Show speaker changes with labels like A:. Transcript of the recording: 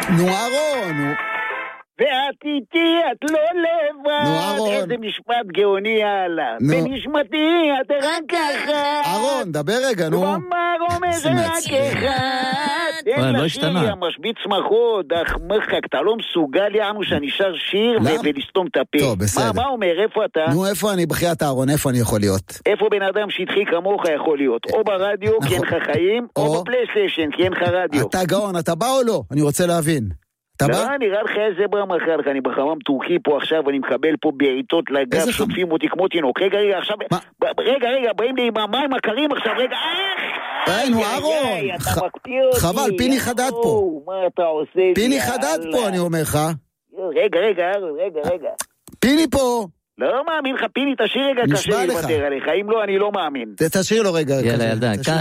A: נו אהרון,
B: ואת איתי, את לא לבד.
A: נו, אהרון.
B: איזה משפט גאוני עלה.
A: נו.
B: בנשמתי, את רק ככה.
A: אהרון, דבר רגע, נו.
B: הוא אמר, אומר, זה רק אחד. אין
C: לא
B: לשיר,
C: השתנה.
B: המשביץ מחוד, אך מחק, אתה לא מסוגל יענו שאני שר שיר
A: למה?
B: ולסתום את הפה.
A: טוב, בסדר.
B: מה אומר, איפה אתה?
A: נו, איפה אני בחייאת אהרון, איפה אני יכול להיות?
B: איפה בן אדם שטחי כמוך יכול להיות? או ברדיו, כי אין לך חיים, או
A: או-
B: בפלייסטיישן, כי אין לך רדיו.
A: אתה גאון, אתה בא או לא? אני רוצה להבין. אתה בא?
B: לא, נראה לך איזה בא מחר לך, אני בחמם טורקי פה עכשיו, אני מקבל פה בעיטות לגב,
A: איזה חם?
B: שוטפים אותי כמו תינוק. רגע, עכשיו,
A: מה?
B: רגע, באים לי עם המים הקרים עכשיו, רגע,
A: נו, אהרון,
B: אתה מקפיא אותי.
A: חבל, פיני חדד פה.
B: מה אתה עושה לי?
A: פיני חדד
B: יאללה.
A: פה, אני אומר לך.
B: רגע,
A: פיני פה.
B: לא מאמין לך, פיני, תשאיר רגע,
A: נשבע
B: קשה
A: לך.
B: לוותר עליך, אם לא, אני לא מאמין.
A: תשאיר לו רגע.
C: יאללה,
A: כזה.
C: ילדה,
A: תשאיר